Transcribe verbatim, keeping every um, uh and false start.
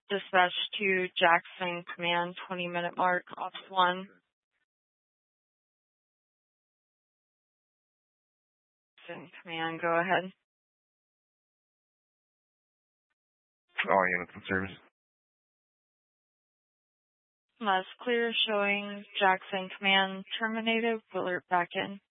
Dispatch to Jackson Command, twenty minute mark, off one. Jackson Command, go ahead. All units in service. That's clear, showing Jackson Command terminated. We'll alert back in.